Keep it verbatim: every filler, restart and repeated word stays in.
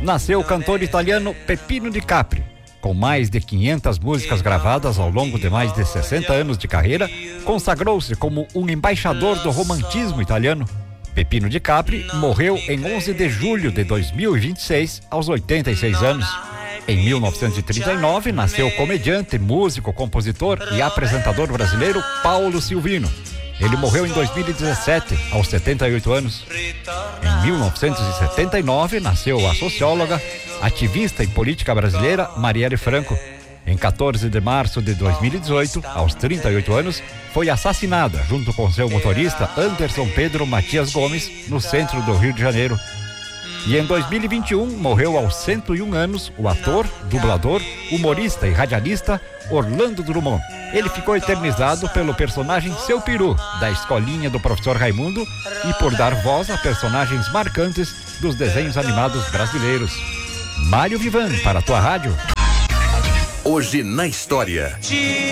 nasceu o cantor italiano Peppino Di Capri. Com mais de quinhentas músicas gravadas ao longo de mais de sessenta anos de carreira, consagrou-se como um embaixador do romantismo italiano. Peppino Di Capri morreu em onze de julho de dois mil e vinte e seis, aos oitenta e seis anos. Em mil novecentos e trinta e nove, nasceu o comediante, músico, compositor e apresentador brasileiro Paulo Silvino. Ele morreu em dois mil e dezessete, aos setenta e oito anos. Em mil novecentos e setenta e nove, nasceu a socióloga, ativista e política brasileira Marielle Franco. Em quatorze de março de dois mil e dezoito, aos trinta e oito anos, foi assassinada junto com seu motorista Anderson Pedro Matias Gomes, no centro do Rio de Janeiro. E em dois mil e vinte e um, morreu aos cento e um anos o ator, dublador, humorista e radialista Orlando Drummond. Ele ficou eternizado pelo personagem Seu Peru, da escolinha do professor Raimundo, e por dar voz a personagens marcantes dos desenhos animados brasileiros. Mário Vivan, para a tua rádio. Hoje na história.